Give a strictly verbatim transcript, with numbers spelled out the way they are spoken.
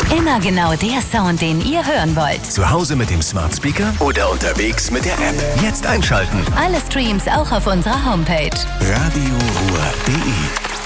Immer genau der Sound, den ihr hören wollt. Zu Hause mit dem Smart Speaker oder unterwegs mit der App. Jetzt einschalten. Alle Streams auch auf unserer Homepage. radio ruhr punkt de